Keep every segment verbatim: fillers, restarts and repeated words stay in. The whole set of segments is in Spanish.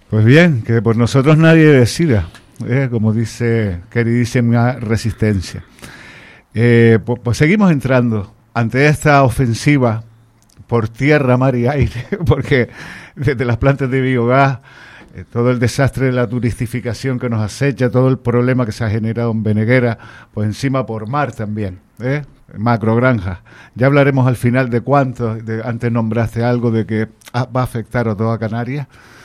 Pues bien, que por nosotros nadie decida, ¿eh? Como dice queridísima Resistencia. Eh, pues, pues seguimos entrando ante esta ofensiva por tierra, mar y aire, porque desde las plantas de biogás, eh, todo el desastre de la turistificación que nos acecha, todo el problema que se ha generado en Beneguera, pues encima por mar también, ¿eh? Macrogranjas. Ya hablaremos al final de cuánto, de, antes nombraste algo de que va a afectar a toda Canarias.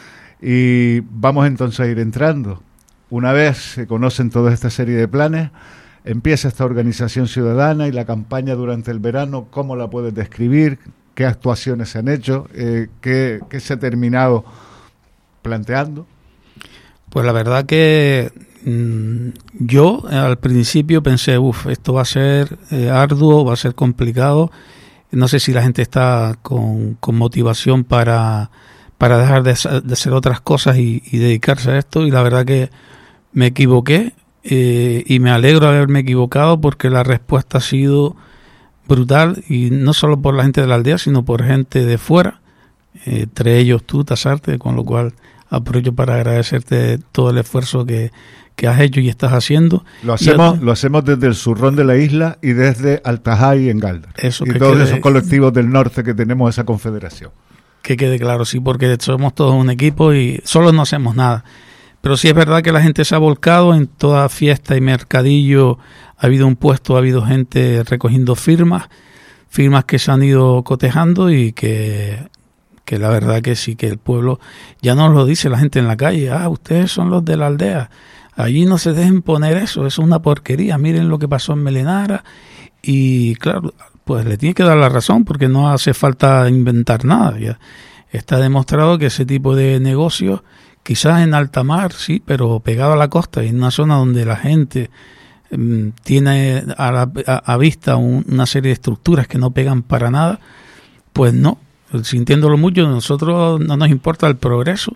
Y vamos entonces a ir entrando. Una vez se conocen toda esta serie de planes, empieza esta organización ciudadana y la campaña durante el verano. ¿Cómo la puedes describir? ¿Qué actuaciones se han hecho? Eh, ¿qué, ¿Qué se ha terminado planteando? Pues la verdad que mmm, yo al principio pensé, uff, esto va a ser eh, arduo, va a ser complicado. No sé si la gente está con, con motivación para... para dejar de, de hacer otras cosas y, y dedicarse a esto, y la verdad que me equivoqué eh, y me alegro de haberme equivocado porque la respuesta ha sido brutal, y no solo por la gente de la aldea, sino por gente de fuera, eh, entre ellos tú, Tasarte, con lo cual aprovecho para agradecerte todo el esfuerzo que, que has hecho y estás haciendo. Lo hacemos, yo, lo hacemos desde el Zurrón de la isla y desde Altajay en Galdar, eso y todos quede, esos colectivos del norte que tenemos esa confederación. Que quede claro, sí, porque somos todos un equipo y solo no hacemos nada. Pero sí es verdad que la gente se ha volcado en toda fiesta y mercadillo. Ha habido un puesto, ha habido gente recogiendo firmas, firmas que se han ido cotejando y que, que la verdad que sí, que el pueblo ya nos lo dice la gente en la calle. Ah, ustedes son los de la aldea. Allí no se dejen poner eso, eso es una porquería. Miren lo que pasó en Melenara. Y claro, pues le tiene que dar la razón porque no hace falta inventar nada. Ya está demostrado que ese tipo de negocios, quizás en alta mar, sí, pero pegado a la costa y en una zona donde la gente um, tiene a, la, a, a vista un, una serie de estructuras que no pegan para nada, pues no, sintiéndolo mucho, nosotros no nos importa el progreso,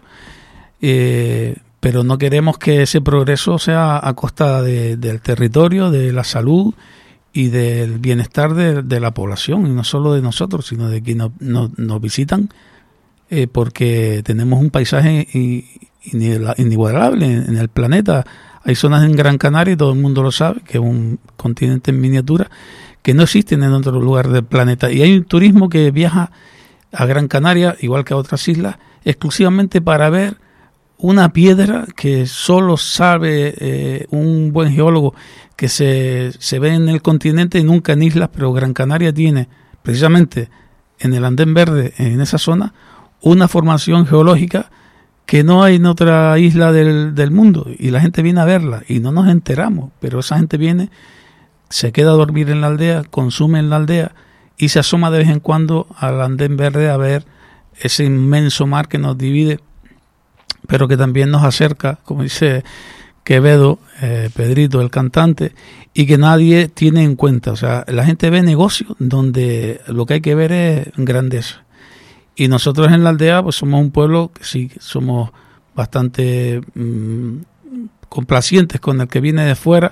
eh, pero no queremos que ese progreso sea a costa de, del territorio, de la salud y del bienestar de, de la población, y no solo de nosotros, sino de quienes nos, nos, nos visitan, eh, porque tenemos un paisaje inigualable en el planeta. Hay zonas en Gran Canaria, y todo el mundo lo sabe, que es un continente en miniatura, que no existen en otro lugar del planeta. Y hay un turismo que viaja a Gran Canaria, igual que a otras islas, exclusivamente para ver una piedra que solo sabe eh, un buen geólogo que se, se ve en el continente y nunca en islas, pero Gran Canaria tiene precisamente en el Andén Verde, en esa zona, una formación geológica que no hay en otra isla del, del mundo, y la gente viene a verla y no nos enteramos, pero esa gente viene, se queda a dormir en la aldea, consume en la aldea y se asoma de vez en cuando al Andén Verde a ver ese inmenso mar que nos divide, pero que también nos acerca, como dice Quevedo, eh, Pedrito, el cantante, y que nadie tiene en cuenta. O sea, la gente ve negocios donde lo que hay que ver es grandeza. Y nosotros en la aldea pues somos un pueblo que sí, somos bastante mmm, complacientes con el que viene de fuera,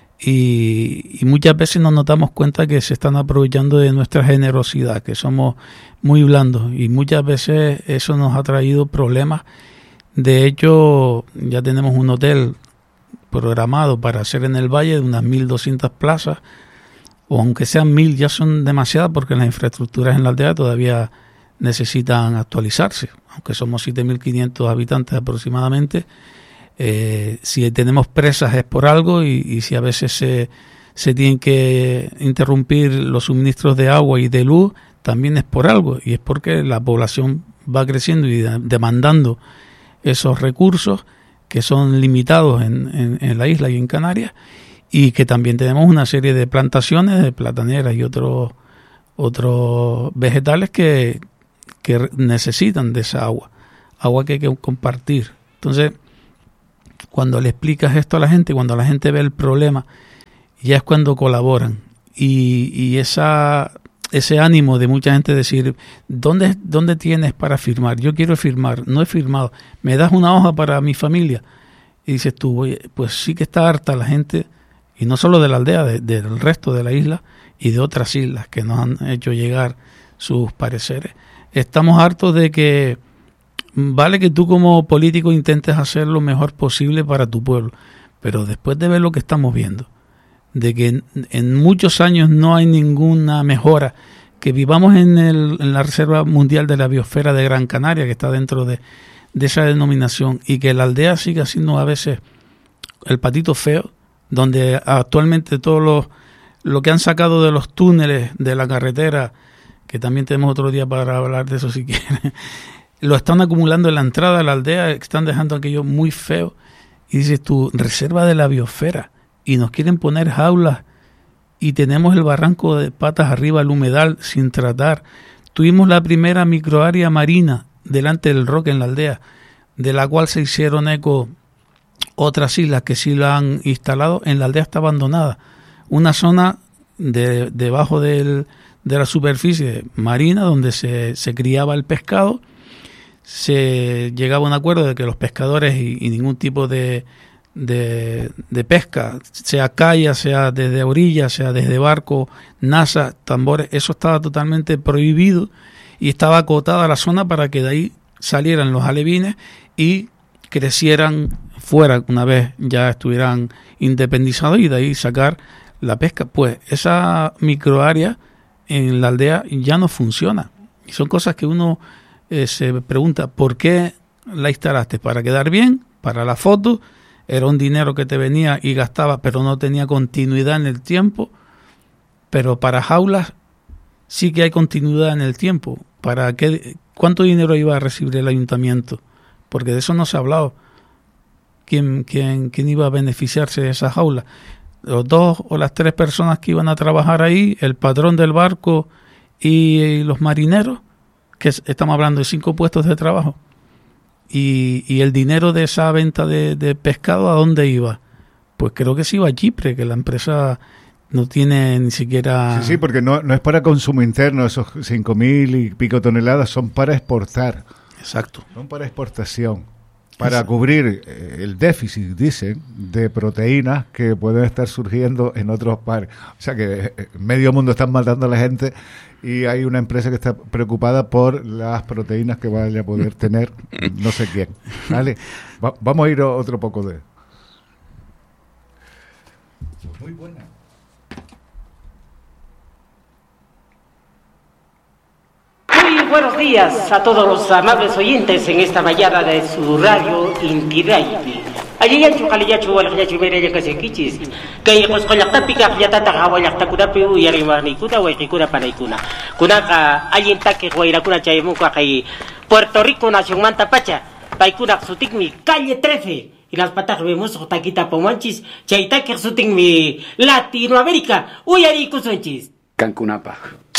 y, y muchas veces nos notamos cuenta que se están aprovechando de nuestra generosidad, que somos muy blandos, y muchas veces eso nos ha traído problemas. De hecho, ya tenemos un hotel programado para hacer en el valle de unas mil doscientas plazas, o aunque sean mil, ya son demasiadas porque las infraestructuras en la aldea todavía necesitan actualizarse, aunque somos siete mil quinientos habitantes aproximadamente. Eh, si tenemos presas es por algo, y, y si a veces se, se tienen que interrumpir los suministros de agua y de luz, también es por algo, y es porque la población va creciendo y de, demandando esos recursos que son limitados en, en, en la isla y en Canarias, y que también tenemos una serie de plantaciones de plataneras y otros otros vegetales que, que necesitan de esa agua, agua que hay que compartir. Entonces, cuando le explicas esto a la gente, cuando la gente ve el problema, ya es cuando colaboran, y, y esa ese ánimo de mucha gente decir, ¿dónde, ¿dónde tienes para firmar? Yo quiero firmar, no he firmado, ¿me das una hoja para mi familia? Y dices tú, oye, pues sí que está harta la gente, y no solo de la aldea, de, del resto de la isla y de otras islas que nos han hecho llegar sus pareceres. Estamos hartos de que vale que tú como político intentes hacer lo mejor posible para tu pueblo, pero después de ver lo que estamos viendo, de que en, en muchos años no hay ninguna mejora, que vivamos en, el, en la Reserva Mundial de la Biosfera de Gran Canaria, que está dentro de, de esa denominación, y que la aldea siga siendo a veces el patito feo, donde actualmente todos los lo que han sacado de los túneles de la carretera, que también tenemos otro día para hablar de eso si quieren, lo están acumulando en la entrada de la aldea, están dejando aquello muy feo, y dices tú, reserva de la biosfera, y nos quieren poner jaulas, y tenemos el barranco de patas arriba, el humedal, sin tratar. Tuvimos la primera microárea marina delante del roque en la aldea, de la cual se hicieron eco otras islas que sí la han instalado. En la aldea está abandonada una zona de, debajo del, de la superficie marina donde se, se criaba el pescado. Se llegaba a un acuerdo de que los pescadores y, y ningún tipo de, de, de pesca, sea calla, sea desde orilla, sea desde barco, NASA, tambores, eso estaba totalmente prohibido y estaba acotada la zona para que de ahí salieran los alevines y crecieran fuera una vez ya estuvieran independizados y de ahí sacar la pesca. Pues esa microárea en la aldea ya no funciona y son cosas que uno eh, se pregunta, ¿por qué la instalaste? ¿Para quedar bien? ¿Para la foto? Era un dinero que te venía y gastaba pero no tenía continuidad en el tiempo. Pero para jaulas sí que hay continuidad en el tiempo. ¿Para qué? ¿Cuánto dinero iba a recibir el ayuntamiento? Porque de eso no se ha hablado. ¿Quién, quién, quién iba a beneficiarse de esa jaula? Los dos o las tres personas que iban a trabajar ahí, el patrón del barco y, y los marineros, que es, estamos hablando de cinco puestos de trabajo. Y, y el dinero de esa venta de, de pescado, ¿a dónde iba? Pues creo que se iba a Chipre, que la empresa no tiene ni siquiera... Sí, sí, porque no, no es para consumo interno, esos cinco mil y pico toneladas son para exportar. Exacto. Son para exportación, para Exacto. cubrir eh, el déficit, dicen, de proteínas que pueden estar surgiendo en otros países. O sea que eh, medio mundo están matando a la gente y hay una empresa que está preocupada por las proteínas que vaya a poder tener no sé quién. ¿Vale? Va, vamos a ir a otro poco de... Muy buena. Buenos días a todos los amables oyentes en esta mañana de su radio Inti Raymi. Allí ya chukali ya chuwal ya chumere ya kasekichis. Kay qosqollaqta pika qyatata qawallaqta kunapi uyarimarni kuna wayqikuna panaykuna. Kunaqa allintaki wayrakuna chaymunqa kay Puerto Rico nación manta pacha. Paykuna sutikmi calle trece. Y las patas vemos taquita pomanchis. Chaytaki sutikmi Latinoamérica. Uyari kusunchis. Cancunapa.